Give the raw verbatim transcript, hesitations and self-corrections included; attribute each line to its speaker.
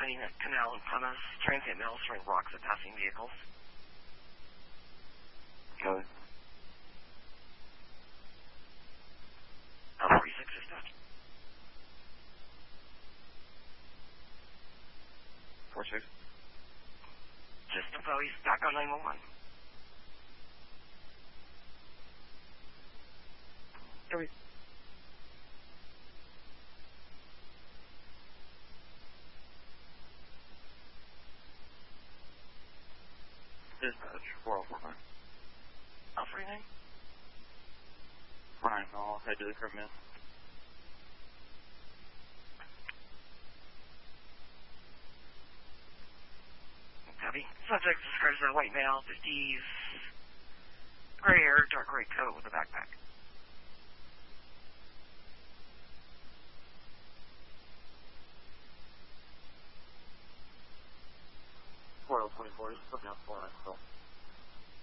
Speaker 1: finding a canal in front of us. Transient mail throwing rocks at passing vehicles.
Speaker 2: Code.
Speaker 1: Uh, forty-six dispatch.
Speaker 2: forty-six.
Speaker 1: Just info, he's back on nine one one.
Speaker 2: Copy. Dispatch, four oh four nine.
Speaker 1: Uh, forty-nine?
Speaker 2: Fine, I'll head to the crib, man.
Speaker 1: Copy. Subject describes as a white male, fifties, gray hair, dark gray coat with a backpack.
Speaker 2: four oh twenty-four, just looking out for us, so.